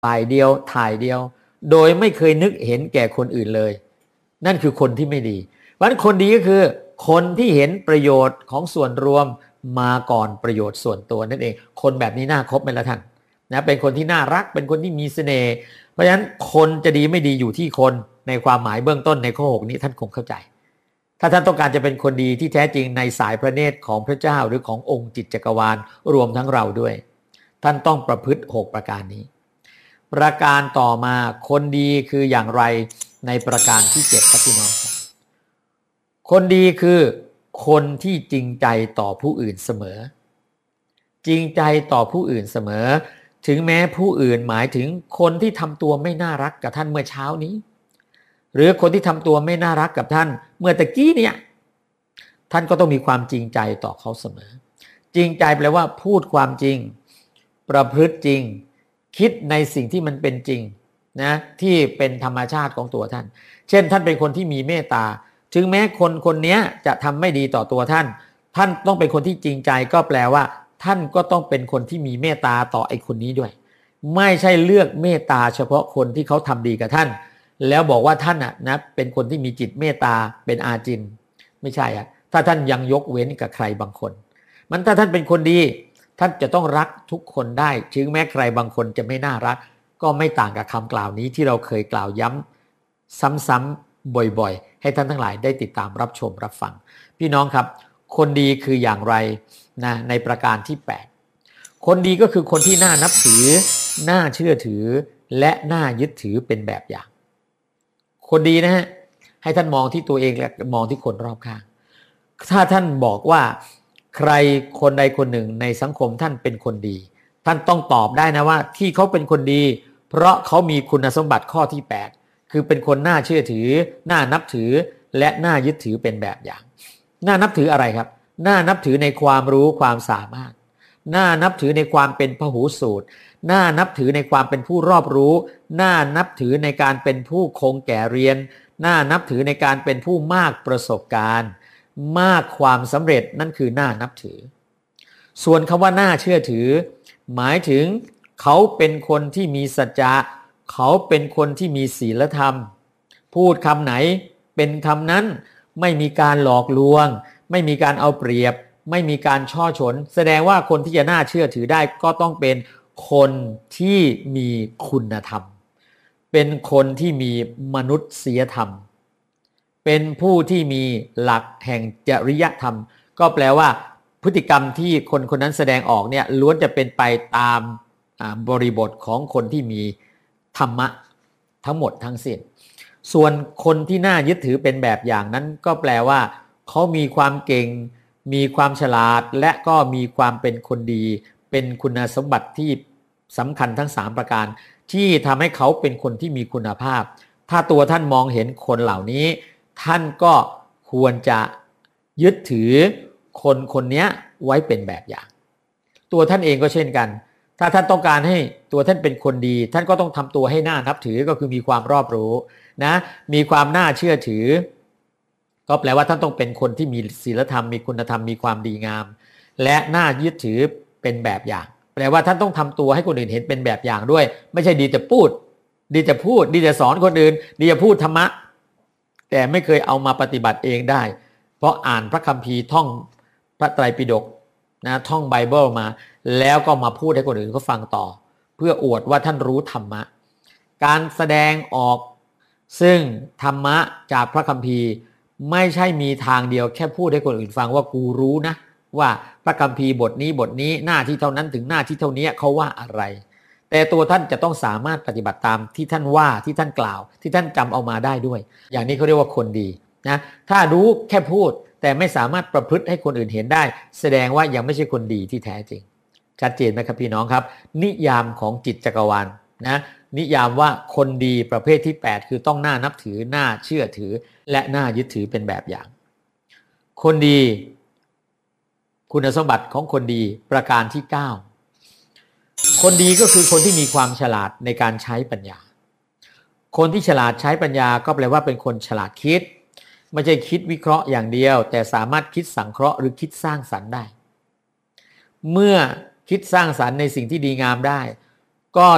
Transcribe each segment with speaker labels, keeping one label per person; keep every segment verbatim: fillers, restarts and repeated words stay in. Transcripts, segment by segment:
Speaker 1: ฝ่ายเดียวถ่ายเดียวโดยไม่เคยนึกเห็นแก่คนอื่นเลยนั่นคือคนที่ไม่ดีเพราะฉะนั้นคนดีก็คือคนที่เห็นประโยชน์ของส่วนรวมมาก่อนประโยชน์ส่วนตัวนั่นเองคนแบบนี้น่าคบไหมล่ะท่านนะเป็นคนที่น่ารักเป็นคนที่มีเสน่ห์เพราะฉะนั้นคนจะดีไม่ดีอยู่ที่คนในความหมายเบื้องต้นในข้อหกนี้ท่านคงเข้าใจถ้าท่านต้องการจะเป็นคนดีที่แท้จริงในสายพระเนตรของพระเจ้าหรือขององค์จิตจักรวาลรวมทั้งเราด้วยท่านต้องประพฤติหกประการนี้ประการต่อมาคนดีคืออย่างไรในประการที่เจ็ดครับพี่น้องคนดีคือคนที่จริงใจต่อผู้อื่นเสมอจริงใจต่อผู้อื่นเสมอถึงแม้ผู้อื่นหมายถึงคนที่ทำตัวไม่น่ารักกับท่านเมื่อเช้านี้หรือคนที่ทำตัวไม่น่ารักกับท่านเมื่อตะกี้เนี่ยท่านก็ต้องมีความจริงใจต่อเขาเสมอจริงใจแปลว่าพูดความจริงประพฤติจริงคิดในสิ่งที่มันเป็นจริงนะที่เป็นธรรมชาติของตัวท่านเช่นท่านเป็นคนที่มีเมตตาถึงแม้คนคนนี้จะทำไม่ดีต่อตัวท่านท่านต้องเป็นคนที่จริงใจก็แปลว่าท่านก็ต้องเป็นคนที่มีเมตตาต่อไอ้คนนี้ด้วยไม่ใช่เลือกเมตตาเฉพาะคนที่เขาทำดีกับท่านแล้วบอกว่าท่านอ่ะนะเป็นคนที่มีจิตเมตตาเป็นอาจินไม่ใช่อ่ะถ้าท่านยังยกเว้นกับใครบางคนมันถ้าท่านเป็นคนดีท่านจะต้องรักทุกคนได้ถึงแม้ใครบางคนจะไม่น่ารักก็ไม่ต่างกับคำกล่าวนี้ที่เราเคยกล่าวย้ำซ้ำๆบ่อยๆให้ท่านทั้งหลายได้ติดตามรับชมรับฟังพี่น้องครับคนดีคืออย่างไรนะในประการที่แปดคนดีก็คือคนที่น่านับถือน่าเชื่อถือและน่ายึดถือเป็นแบบอย่างคนดีนะฮะให้ท่านมองที่ตัวเองและมองที่คนรอบข้างถ้าท่านบอกว่าใครคนใดคนหนึ่งในสังคมท่านเป็นคนดีท่านต้องตอบได้นะว่าที่เขาเป็นคนดีเพราะเขามีคุณสมบัติข้อที่แปดคือเป็นคนน่าเชื่อถือน่านับถือและน่ายึดถือเป็นแบบอย่างน่านับถืออะไรครับน่านับถือในความรู้ความสามารถน่านับถือในความเป็นพหูสูตรน่านับถือในความเป็นผู้รอบรู้น่านับถือในการเป็นผู้คงแก่เรียนน่านับถือในการเป็นผู้มากประสบการณ์มากความสำเร็จนั่นคือน่านับถือส่วนคำว่าน่าเชื่อถือหมายถึงเขาเป็นคนที่มีสัจจะเขาเป็นคนที่มีศีลธรรมพูดคำไหนเป็นคำนั้นไม่มีการหลอกลวงไม่มีการเอาเปรียบไม่มีการช่อฉนแสดงว่าคนที่จะน่าเชื่อถือได้ก็ต้องเป็นคนที่มีคุณธรรมเป็นคนที่มีมนุษยธรรมเป็นผู้ที่มีหลักแห่งจริยธรรมก็แปลว่าพฤติกรรมที่คนคนนั้นแสดงออกเนี่ยล้วนจะเป็นไปตามบริบทของคนที่มีธรรมะทั้งหมดทั้งสิ้นส่วนคนที่น่ายึดถือเป็นแบบอย่างนั้นก็แปลว่าเขามีความเก่งมีความฉลาดและก็มีความเป็นคนดีเป็นคุณสมบัติที่สำคัญทั้งสามประการที่ทำให้เขาเป็นคนที่มีคุณภาพถ้าตัวท่านมองเห็นคนเหล่านี้ท่านก็ควรจะยึดถือคนคนนี้ไว้เป็นแบบอย่างตัวท่านเองก็เช่นกันถ้าท่านต้องการให้ตัวท่านเป็นคนดีท่านก็ต้องทำตัวให้น่านับถือก็คือมีความรอบรู้นะมีความน่าเชื่อถือก็แปลว่าท่านต้องเป็นคนที่มีศีลธรรมมีคุณธรรมมีความดีงามและน่ายึดถือเป็นแบบอย่างแปลว่าท่านต้องทำตัวให้คนอื่นเห็นเป็นแบบอย่างด้วยไม่ใช่ดีแต่พูดดีแต่พูดดีแต่สอนคนอื่นดีแต่พูดธรรมะแต่ไม่เคยเอามาปฏิบัติเองได้เพราะอ่านพระคัมภีร์ท่องพระไตรปิฎกนะท่องไบเบิลมาแล้วก็มาพูดให้คนอื่นเขาฟังต่อเพื่ออวดว่าท่านรู้ธรรมะการแสดงออกซึ่งธรรมะจากพระคัมภีร์ไม่ใช่มีทางเดียวแค่พูดให้คนอื่นฟังว่ากูรู้นะว่าพระคัมภีร์บทนี้บทนี้หน้าที่เท่านั้นถึงหน้าที่เท่านี้เขาว่าอะไรแต่ตัวท่านจะต้องสามารถปฏิบัติตามที่ท่านว่าที่ท่านกล่าวที่ท่านจำเอามาได้ด้วยอย่างนี้เขาเรียกว่าคนดีนะถ้ารู้แค่พูดแต่ไม่สามารถประพฤติให้คนอื่นเห็นได้แสดงว่ายังไม่ใช่คนดีที่แท้จริงชัดเจนไหมครับพี่น้องครับนิยามของจิตจักรวาลนะนิยามว่าคนดีประเภทที่แปดคือต้องน่านับถือน่าเชื่อถือและน่ายึดถือเป็นแบบอย่างคนดีคุณสมบัติของคนดีประการที่เก้าคนดีก็คือคนที่มีความฉลาดในการใช้ปัญญาคนที่ฉลาดใช้ปัญญาก็แปลว่าเป็นคนฉลาดคิดไม่ใช่คิดวิเคราะห์อย่างเดียวแต่สามารถคิดสังเคราะห์หรือคิดสร้างสรรค์ได้เมื่อคิดสร้างสรรค์ในสิ่งที่ดีงามได้ก็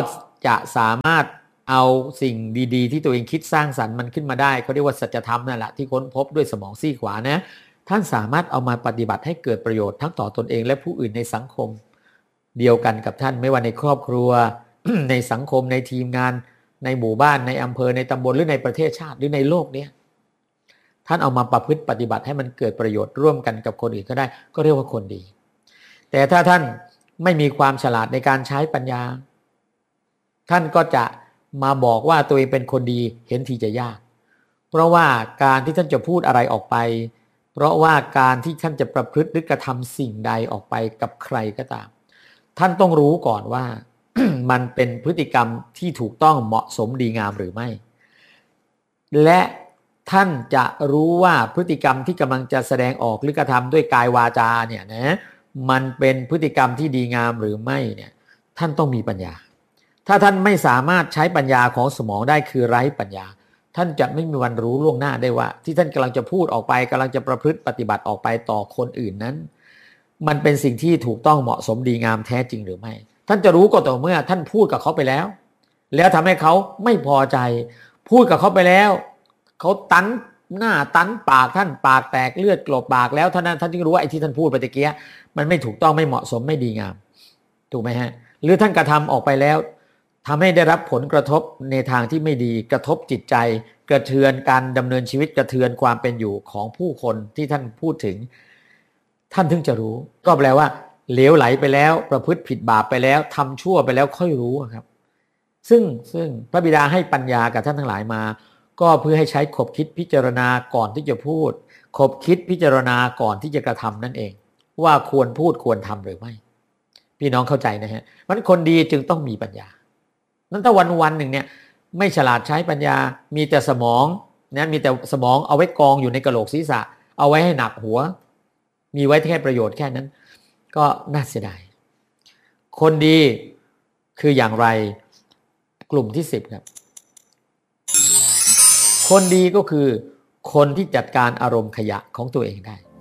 Speaker 1: จะสามารถเอาสิ่งดีๆที่ตัวเองคิดสร้างสรรค์มันขึ้นมาได้เขาเรียกว่าสัจธรรมนั่นแหละที่ค้นพบด้วยสมองซีกขวานะท่านสามารถเอามาปฏิบัติให้เกิดประโยชน์ทั้งต่อตนเองและผู้อื่นในสังคมเดียวกันกับท่านไม่ว่าในครอบครัว ในสังคมในทีมงานในหมู่บ้านในอำเภอในตำบลหรือในประเทศชาติหรือในโลกนี้ท่านเอามาประพฤติปฏิบัติให้มันเกิดประโยชน์ร่วมกันกับคนอื่นก็ได้ก็เรียกว่าคนดีแต่ถ้าท่านไม่มีความฉลาดในการใช้ปัญญาท่านก็จะมาบอกว่าตัวเองเป็นคนดีเห็นทีจะยากเพราะว่าการที่ท่านจะพูดอะไรออกไปเพราะว่าการที่ท่านจะประพฤติหรือกระทำสิ่งใดออกไปกับใครก็ตามท่านต้องรู้ก่อนว่า มันเป็นพฤติกรรมที่ถูกต้องเหมาะสมดีงามหรือไม่และท่านจะรู้ว่าพฤติกรรมที่กำลังจะแสดงออกหรือกระทำด้วยกายวาจาเนี่ยนะมันเป็นพฤติกรรมที่ดีงามหรือไม่เนี่ยท่านต้องมีปัญญาถ้าท่านไม่สามารถใช้ปัญญาของสมองได้คือไร้ปัญญาท่านจะไม่มีวันรู้ล่วงหน้าได้ว่าที่ท่านกำลังจะพูดออกไปกำลังจะประพฤติปฏิบัติออกไปต่อคนอื่นนั้นมันเป็นสิ่งที่ถูกต้องเหมาะสมดีงามแท้จริงหรือไม่ท่านจะรู้ก็ต่อเมื่อท่านพูดกับเขาไปแล้วแล้วทำให้เขาไม่พอใจพูดกับเขาไปแล้วเขาตันหน้าตันปากท่านปากแตกเลือดกลบปากแล้วท่านนั้นท่านจึงรู้ว่าไอ้ที่ท่านพูดไปตะเกียมันไม่ถูกต้องไม่เหมาะสมไม่ดีงามถูกไหมฮะหรือท่านกระทำออกไปแล้วทำให้ได้รับผลกระทบในทางที่ไม่ดีกระทบจิตใจกระเทือนการดำเนินชีวิตกระเทือนความเป็นอยู่ของผู้คนที่ท่านพูดถึงท่านถึงจะรู้ก็แปลว่าเหลวไหลไปแล้วประพฤติผิดบาปไปแล้วทำชั่วไปแล้วค่อยรู้ครับซึ่งซึ่งพระบิดาให้ปัญญากับท่านทั้งหลายมาก็เพื่อให้ใช้ขบคิดพิจารณาก่อนที่จะพูดขบคิดพิจารณาก่อนที่จะกระทำนั่นเองว่าควรพูดควรทำหรือไม่พี่น้องเข้าใจนะฮะเพราะฉะนั้นคนดีจึงต้องมีปัญญานั้นถ้าวันวันหนึ่งเนี่ยไม่ฉลาดใช้ปัญญามีแต่สมองนะมีแต่สมองเอาไว้กองอยู่ในกะโหลกศีรษะเอาไว้ให้หนักหัวมีไว้แค่ประโยชน์แค่นั้นก็น่าเสียดายคนดีคืออย่างไรกลุ่มที่สิบครับคนดีก็คือคนที่จัดการอารมณ์ขยะของตัวเองได้